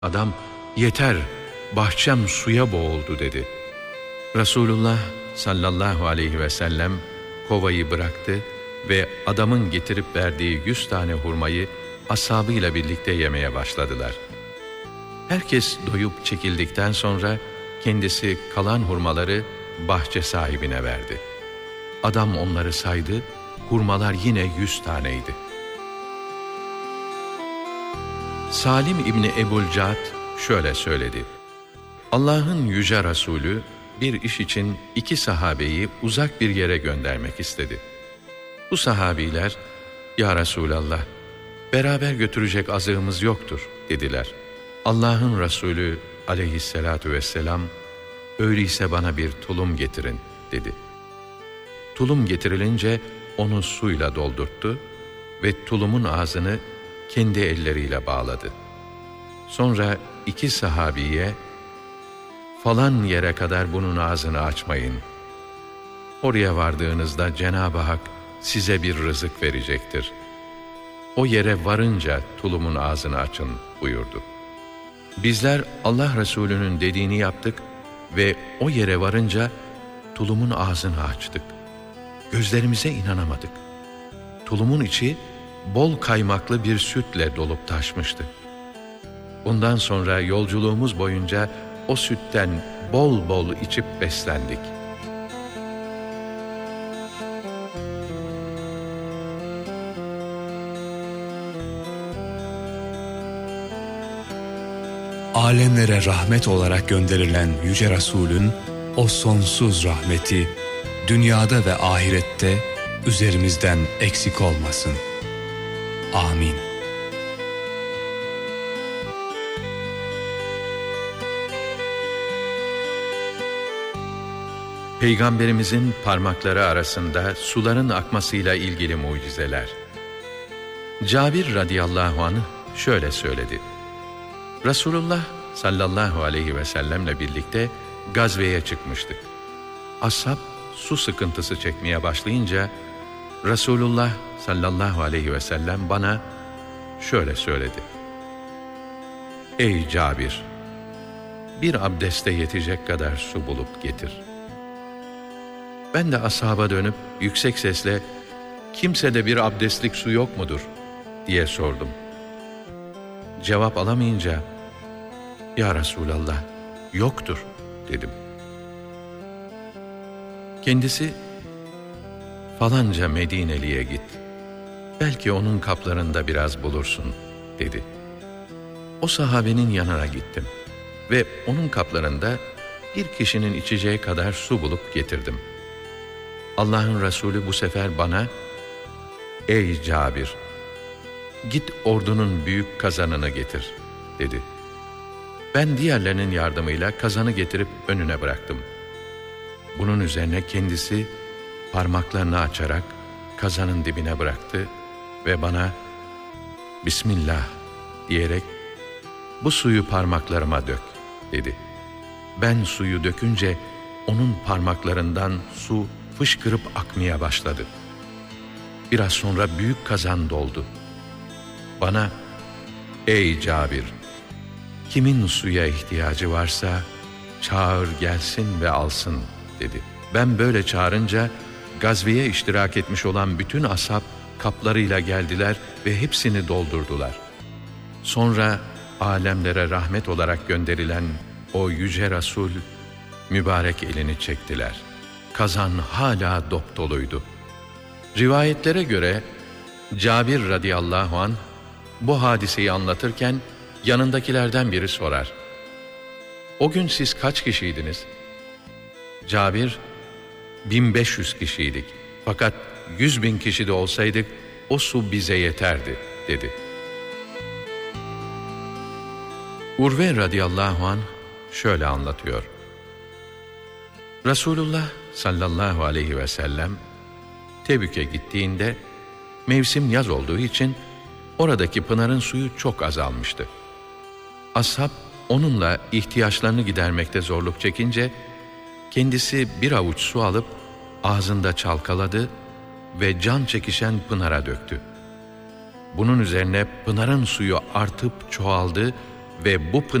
Adam, yeter, bahçem suya boğuldu dedi. Resulullah sallallahu aleyhi ve sellem kovayı bıraktı ve adamın getirip verdiği 100 tane hurmayı ashabıyla birlikte yemeye başladılar. Herkes doyup çekildikten sonra kendisi kalan hurmaları bahçe sahibine verdi. Adam onları saydı, hurmalar yine 100 taneydi. Salim İbni Ebu'l-Cad şöyle söyledi. Allah'ın yüce Resulü bir iş için 2 sahabeyi uzak bir yere göndermek istedi. Bu sahabiler, "Ya Resulallah, beraber götürecek azığımız yoktur," dediler. Allah'ın Resulü aleyhissalatu vesselam, "Öyleyse bana bir tulum getirin," dedi. Tulum getirilince onu suyla doldurttu ve tulumun ağzını kendi elleriyle bağladı. Sonra 2 sahabiye, "Falan yere kadar bunun ağzını açmayın. Oraya vardığınızda Cenab-ı Hak size bir rızık verecektir. O yere varınca tulumun ağzını açın," buyurdu. Bizler Allah Resulü'nün dediğini yaptık ve o yere varınca tulumun ağzını açtık. Gözlerimize inanamadık. Tulumun içi bol kaymaklı bir sütle dolup taşmıştı. Bundan sonra yolculuğumuz boyunca o sütten bol bol içip beslendik. Alemlere rahmet olarak gönderilen Yüce Resul'ün o sonsuz rahmeti dünyada ve ahirette üzerimizden eksik olmasın. Amin. Peygamberimizin parmakları arasında suların akmasıyla ilgili mucizeler. Cabir radıyallahu anh şöyle söyledi. Resulullah sallallahu aleyhi ve sellemle birlikte gazveye çıkmıştık. Ashab su sıkıntısı çekmeye başlayınca Resulullah sallallahu aleyhi ve sellem bana şöyle söyledi. "Ey Cabir, bir abdeste yetecek kadar su bulup getir." Ben de ashaba dönüp yüksek sesle, "Kimsede bir abdestlik su yok mudur?" diye sordum. Cevap alamayınca, "Ya Resulallah, yoktur," dedim. Kendisi, "Falanca Medineli'ye git. Belki onun kaplarında biraz bulursun," dedi. O sahabenin yanına gittim ve onun kaplarında bir kişinin içeceği kadar su bulup getirdim. Allah'ın Resulü bu sefer bana, "Ey Cabir, git ordunun büyük kazanını getir," dedi. Ben diğerlerinin yardımıyla kazanı getirip önüne bıraktım. Bunun üzerine kendisi parmaklarını açarak kazanın dibine bıraktı ve bana "Bismillah," diyerek "Bu suyu parmaklarıma dök," dedi. Ben suyu dökünce onun parmaklarından su fışkırıp akmaya başladı. Biraz sonra büyük kazan doldu. Bana, "Ey Cabir, kimin suya ihtiyacı varsa çağır gelsin ve alsın," dedi. Ben böyle çağırınca gazveye iştirak etmiş olan bütün ashab kaplarıyla geldiler ve hepsini doldurdular. Sonra alemlere rahmet olarak gönderilen o yüce Resul mübarek elini çektiler. Kazan hala dopdoluydu. Rivayetlere göre Cabir radıyallahu anh bu hadiseyi anlatırken yanındakilerden biri sorar. "O gün siz kaç kişiydiniz?" Cabir, 1500 kişiydik. Fakat 100.000 kişi de olsaydık o su bize yeterdi," dedi. Urve radıyallahu anh şöyle anlatıyor. Resulullah sallallahu aleyhi ve sellem Tebük'e gittiğinde mevsim yaz olduğu için oradaki pınarın suyu çok azalmıştı. Ashab onunla ihtiyaçlarını gidermekte zorluk çekince kendisi bir avuç su alıp ağzında çalkaladı ve can çekişen pınara döktü. Bunun üzerine pınarın suyu artıp çoğaldı ve bu